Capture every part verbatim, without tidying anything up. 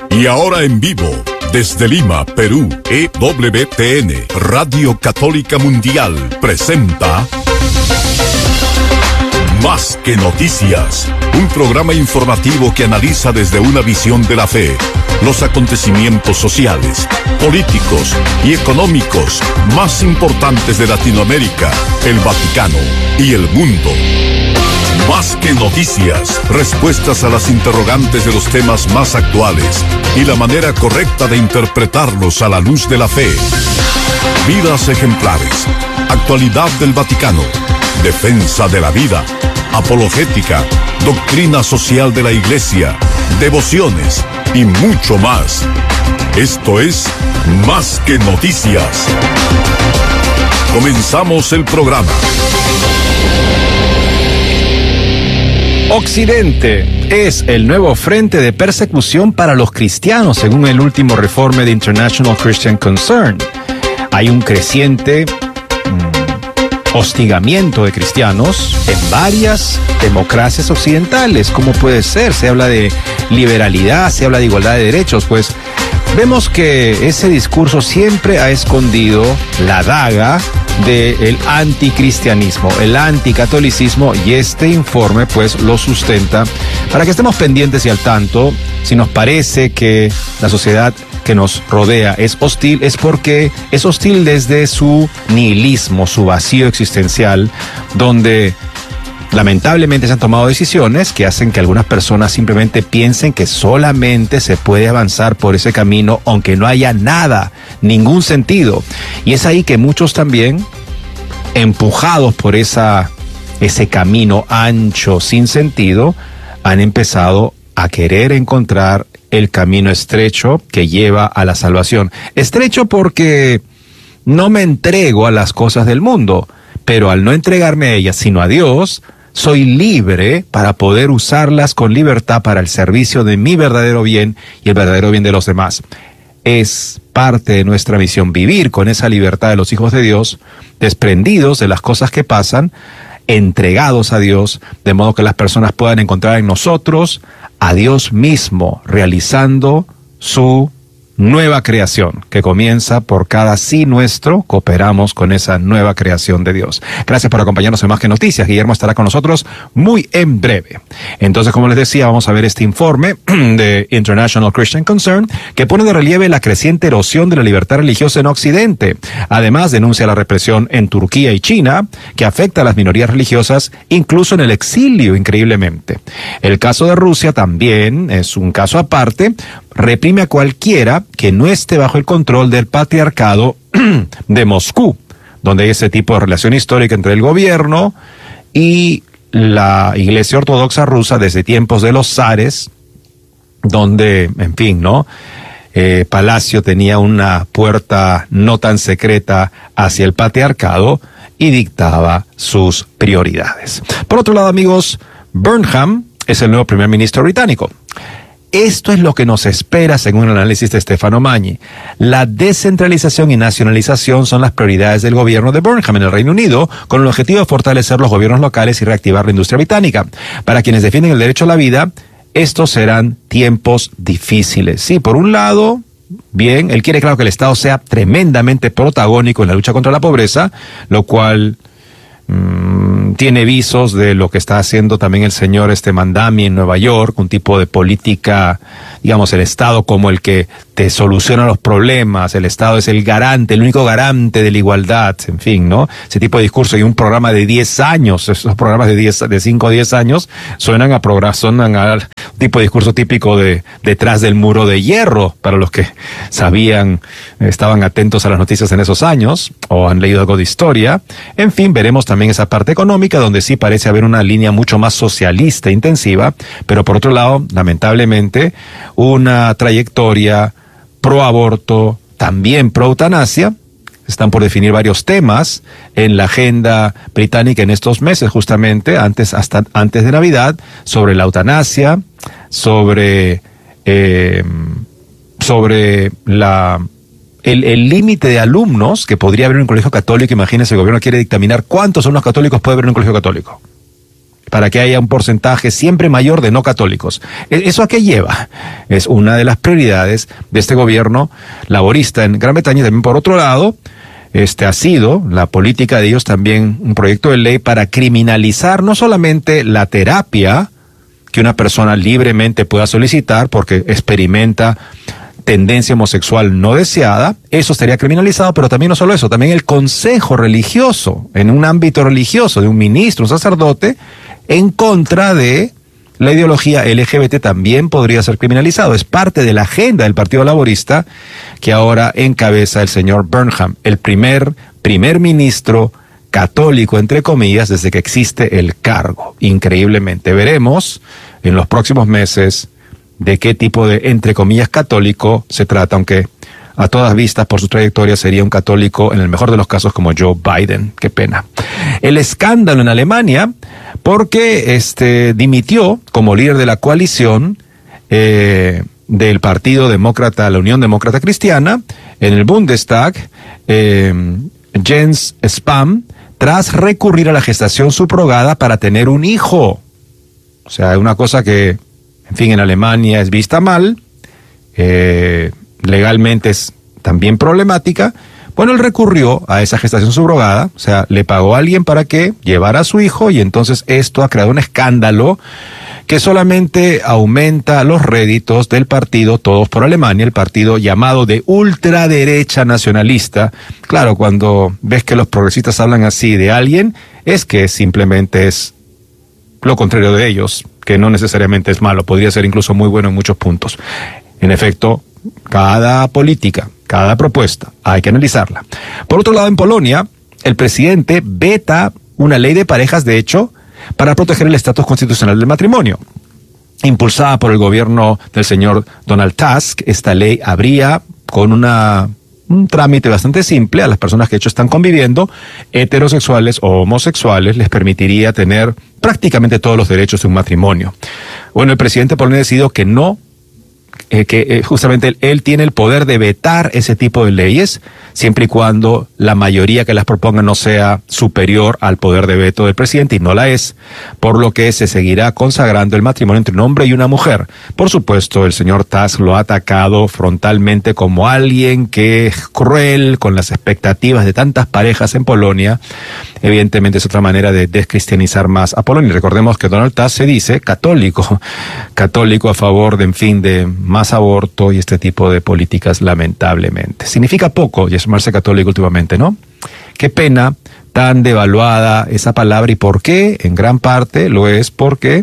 Y ahora en vivo, desde Lima, Perú, E W T N, Radio Católica Mundial, presenta Más que Noticias, un programa informativo que analiza desde una visión de la fe los acontecimientos sociales, políticos y económicos más importantes de Latinoamérica, el Vaticano y el mundo. Más que noticias, respuestas a las interrogantes de los temas más actuales y la manera correcta de interpretarlos a la luz de la fe. Vidas ejemplares, actualidad del Vaticano, defensa de la vida, apologética, doctrina social de la Iglesia, devociones y mucho más. Esto es Más que Noticias. Comenzamos el programa. Occidente es el nuevo frente de persecución para los cristianos, según el último informe de International Christian Concern. Hay un creciente mmm, hostigamiento de cristianos en varias democracias occidentales. ¿Cómo puede ser? Se habla de liberalidad, se habla de igualdad de derechos. Pues vemos que ese discurso siempre ha escondido la daga del anticristianismo, el anticatolicismo, y este informe pues lo sustenta para que estemos pendientes y al tanto. Si nos parece que la sociedad que nos rodea es hostil, es porque es hostil desde su nihilismo, su vacío existencial, donde lamentablemente se han tomado decisiones que hacen que algunas personas simplemente piensen que solamente se puede avanzar por ese camino, aunque no haya nada, ningún sentido. Y es ahí que muchos también, empujados por esa, ese camino ancho, sin sentido, han empezado a querer encontrar el camino estrecho que lleva a la salvación. Estrecho porque no me entrego a las cosas del mundo, pero al no entregarme a ellas, sino a Dios, soy libre para poder usarlas con libertad para el servicio de mi verdadero bien y el verdadero bien de los demás. Es parte de nuestra misión vivir con esa libertad de los hijos de Dios, desprendidos de las cosas que pasan, entregados a Dios, de modo que las personas puedan encontrar en nosotros a Dios mismo, realizando su nueva creación, que comienza por cada sí nuestro, cooperamos con esa nueva creación de Dios. Gracias por acompañarnos en Más que Noticias. Guillermo estará con nosotros muy en breve. Entonces, como les decía, vamos a ver este informe de International Christian Concern, que pone de relieve la creciente erosión de la libertad religiosa en Occidente. Además, denuncia la represión en Turquía y China, que afecta a las minorías religiosas, incluso en el exilio, increíblemente. El caso de Rusia también es un caso aparte. Reprime a cualquiera que no esté bajo el control del patriarcado de Moscú, donde hay ese tipo de relación histórica entre el gobierno y la Iglesia Ortodoxa rusa desde tiempos de los zares, donde, en fin, ¿no? Eh, Palacio tenía una puerta no tan secreta hacia el patriarcado y dictaba sus prioridades. Por otro lado, amigos, Burnham es el nuevo primer ministro británico. Esto es lo que nos espera según el análisis de Stefano Magni. La descentralización y nacionalización son las prioridades del gobierno de Burnham en el Reino Unido, con el objetivo de fortalecer los gobiernos locales y reactivar la industria británica. Para quienes defienden el derecho a la vida, estos serán tiempos difíciles. Sí, por un lado, bien, él quiere claro que el Estado sea tremendamente protagónico en la lucha contra la pobreza, lo cual mmm, tiene visos de lo que está haciendo también el señor este Mandami en Nueva York, un tipo de política, digamos, el Estado como el que te soluciona los problemas, el Estado es el garante, el único garante de la igualdad, en fin, ¿no? Ese tipo de discurso y un programa de diez años, esos programas de diez, de cinco o diez años, suenan a programas, suenan al tipo de discurso típico de detrás del muro de hierro, para los que sabían, estaban atentos a las noticias en esos años, o han leído algo de historia. En fin, veremos también esa parte económica, donde sí parece haber una línea mucho más socialista intensiva, pero por otro lado, lamentablemente, una trayectoria pro aborto, también pro eutanasia. Están por definir varios temas en la agenda británica en estos meses, justamente antes, hasta antes de Navidad, sobre la eutanasia, sobre, eh, sobre la, el límite de alumnos que podría haber en un colegio católico. Imagínense, el gobierno quiere dictaminar cuántos alumnos católicos puede haber en un colegio católico. para que haya un porcentaje siempre mayor de no católicos. ¿Eso a qué lleva? Es una de las prioridades de este gobierno laborista en Gran Bretaña. También, por otro lado, este ha sido la política de ellos también un proyecto de ley para criminalizar no solamente la terapia que una persona libremente pueda solicitar porque experimenta tendencia homosexual no deseada, eso estaría criminalizado, pero también no solo eso, también el consejo religioso, en un ámbito religioso, de un ministro, un sacerdote, en contra de la ideología L G B T también podría ser criminalizado. Es parte de la agenda del Partido Laborista que ahora encabeza el señor Burnham, el primer primer ministro católico, entre comillas, desde que existe el cargo. Increíblemente. Veremos en los próximos meses de qué tipo de, entre comillas, católico se trata, aunque a todas vistas por su trayectoria sería un católico, en el mejor de los casos, como Joe Biden. Qué pena. El escándalo en Alemania, porque este dimitió como líder de la coalición eh, del Partido Demócrata, la Unión Demócrata Cristiana, en el Bundestag, eh, Jens Spahn, tras recurrir a la gestación subrogada para tener un hijo. O sea, una cosa que, en fin, en Alemania es vista mal, eh, legalmente es también problemática. Bueno, él recurrió a esa gestación subrogada, o sea, le pagó a alguien para que llevara a su hijo, y entonces esto ha creado un escándalo que solamente aumenta los réditos del partido Todos por Alemania, el partido llamado de ultraderecha nacionalista. Claro, cuando ves que los progresistas hablan así de alguien, es que simplemente es lo contrario de ellos, que no necesariamente es malo, podría ser incluso muy bueno en muchos puntos. En efecto, cada política, cada propuesta, hay que analizarla. Por otro lado, en Polonia, el presidente veta una ley de parejas, de hecho, para proteger el estatus constitucional del matrimonio. Impulsada por el gobierno del señor Donald Tusk, esta ley habría, con una, un trámite bastante simple, a las personas que de hecho están conviviendo, heterosexuales o homosexuales, les permitiría tener prácticamente todos los derechos de un matrimonio. Bueno, el presidente polonés ha decidido que no, Eh, que eh, justamente él, él tiene el poder de vetar ese tipo de leyes, siempre y cuando la mayoría que las proponga no sea superior al poder de veto del presidente, y no la es, por lo que se seguirá consagrando el matrimonio entre un hombre y una mujer. Por supuesto, el señor Tusk lo ha atacado frontalmente como alguien que es cruel con las expectativas de tantas parejas en Polonia. Evidentemente es otra manera de descristianizar más a Polonia. Recordemos que Donald Tusk se dice católico, católico a favor de, en fin, de más aborto y este tipo de políticas, lamentablemente. Significa poco llamarse católico últimamente, ¿no? Qué pena tan devaluada esa palabra. ¿Y por qué? En gran parte lo es porque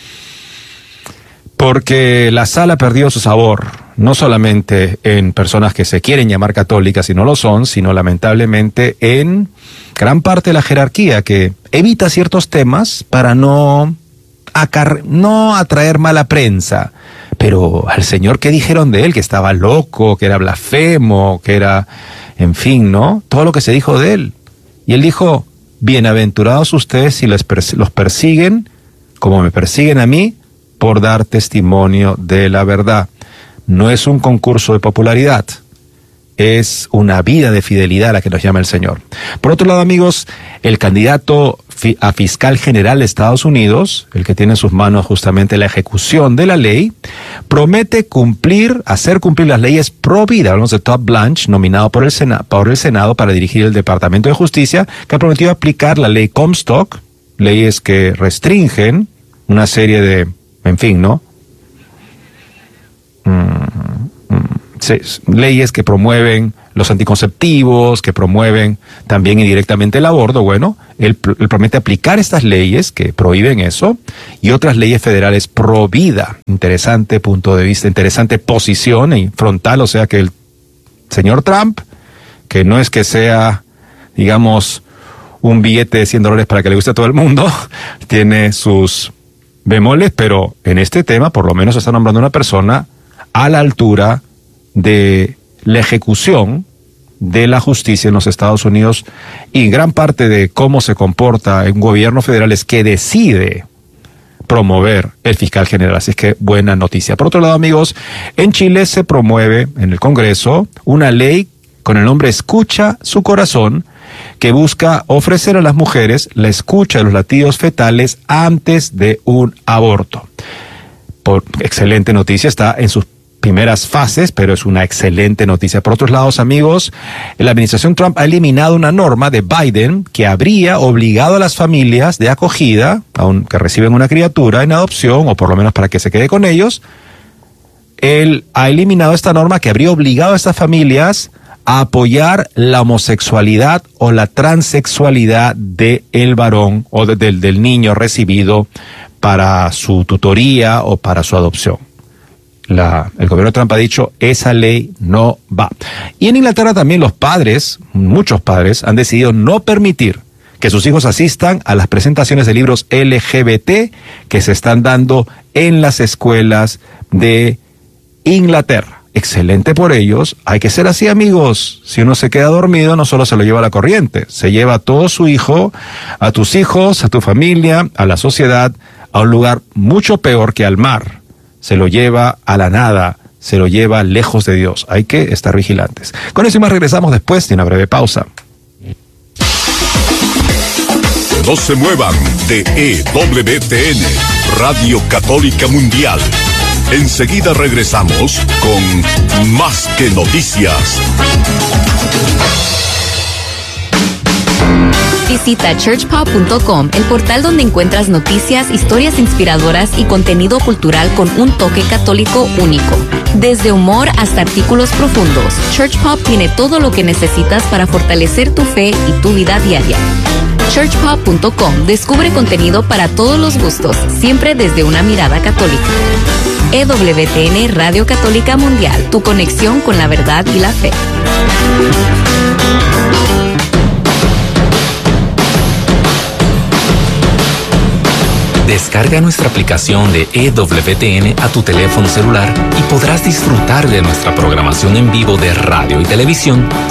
porque la sal ha perdido su sabor, no solamente en personas que se quieren llamar católicas y no lo son, sino lamentablemente en gran parte de la jerarquía, que evita ciertos temas para no, acar no atraer mala prensa. Pero al señor, ¿qué dijeron de él? Que estaba loco, que era blasfemo, que era, en fin, ¿no? Todo lo que se dijo de él. Y él dijo, bienaventurados ustedes si les pers- los persiguen, como me persiguen a mí, por dar testimonio de la verdad. No es un concurso de popularidad, es una vida de fidelidad a la que nos llama el Señor. Por otro lado, amigos, el candidato fi- a fiscal general de Estados Unidos, el que tiene en sus manos justamente la ejecución de la ley, promete cumplir, hacer cumplir las leyes pro vida. Hablamos de Todd Blanche, nominado por el, Sena- por el Senado para dirigir el Departamento de Justicia, que ha prometido aplicar la ley Comstock, leyes que restringen una serie de, en fin, ¿no? Mm, mm. Sí, leyes que promueven los anticonceptivos, que promueven también indirectamente el aborto. Bueno, él, él promete aplicar estas leyes que prohíben eso y otras leyes federales pro vida. Interesante punto de vista, interesante posición y frontal. O sea que el señor Trump, que no es que sea, digamos, un billete de cien dólares para que le guste a todo el mundo, tiene sus bemoles, pero en este tema por lo menos se está nombrando una persona a la altura de la ejecución de la justicia en los Estados Unidos, y gran parte de cómo se comporta un gobierno federal es que decide promover el fiscal general. Así es que buena noticia. Por otro lado, amigos, en Chile se promueve en el Congreso una ley con el nombre Escucha su Corazón, que busca ofrecer a las mujeres la escucha de los latidos fetales antes de un aborto. Por excelente noticia, está en sus primeras fases, pero es una excelente noticia. Por otros lados, amigos, la administración Trump ha eliminado una norma de Biden que habría obligado a las familias de acogida, aunque reciben una criatura en adopción, o por lo menos para que se quede con ellos. Él ha eliminado esta norma que habría obligado a estas familias a apoyar la homosexualidad o la transexualidad del varón o de, del, del niño recibido para su tutoría o para su adopción. La, el gobierno de Trump ha dicho, esa ley no va. Y en Inglaterra también los padres, muchos padres, han decidido no permitir que sus hijos asistan a las presentaciones de libros L G B T que se están dando en las escuelas de Inglaterra. Excelente por ellos. Hay que ser así, amigos. Si uno se queda dormido, no solo se lo lleva a la corriente, se lleva a todo su hijo, a tus hijos, a tu familia, a la sociedad, a un lugar mucho peor que al mar. Se lo lleva a la nada, se lo lleva lejos de Dios. Hay que estar vigilantes. Con eso y más regresamos después de una breve pausa. No se muevan de E W T N, Radio Católica Mundial. Enseguida regresamos con Más que Noticias. Visita church pop punto com, el portal donde encuentras noticias, historias inspiradoras y contenido cultural con un toque católico único. Desde humor hasta artículos profundos, Church Pop tiene todo lo que necesitas para fortalecer tu fe y tu vida diaria. church pop punto com descubre contenido para todos los gustos, siempre desde una mirada católica. E W T N Radio Católica Mundial, tu conexión con la verdad y la fe. Descarga nuestra aplicación de E W T N a tu teléfono celular y podrás disfrutar de nuestra programación en vivo de radio y televisión